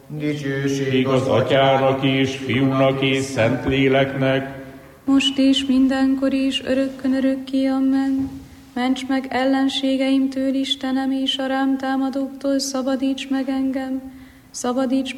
Dicsőség az Atyának és Fiúnak és Szentléleknek, most és mindenkor is, örökkön örökké, amen. Ments meg ellenségeimtől, Istenem, és a rám támadóktól szabadíts meg engem, szabadíts